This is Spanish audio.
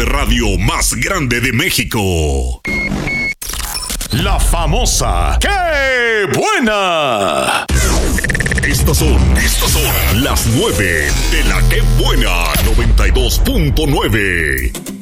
de radio más grande de México. La famosa ¡Qué buena! Estas son las 9 de la ¡Qué buena! 92.9.